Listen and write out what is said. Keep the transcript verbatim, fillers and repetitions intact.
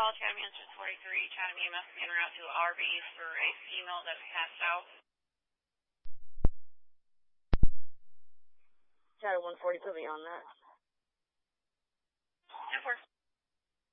call Chatham Answers forty-three, Chatham E M S en route to R B for a female that passed out. Chatham one forty, put me on that. ten four.